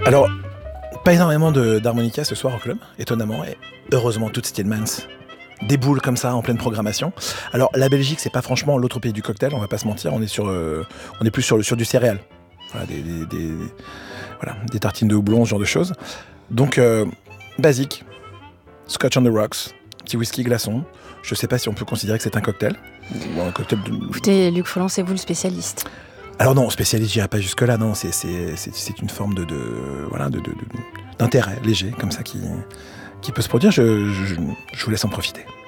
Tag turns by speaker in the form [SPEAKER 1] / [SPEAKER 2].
[SPEAKER 1] Alors, pas énormément d'harmonica ce soir au club, étonnamment, et heureusement toute Stillmans déboule comme ça en pleine programmation. Alors la Belgique, c'est pas franchement l'autre pays du cocktail, on va pas se mentir, on est plus sur du céréal. Voilà, des tartines de houblon, ce genre de choses. Donc basique, Scotch on the rocks, petit whisky glaçon. Je sais pas si on peut considérer que c'est un cocktail ou un cocktail de...
[SPEAKER 2] Écoutez, Luc Folland, c'est vous le spécialiste.
[SPEAKER 1] Alors non, spécialiste, j'irai pas jusque là. Non, c'est une forme d'intérêt léger comme ça qui peut se produire. Je vous laisse en profiter.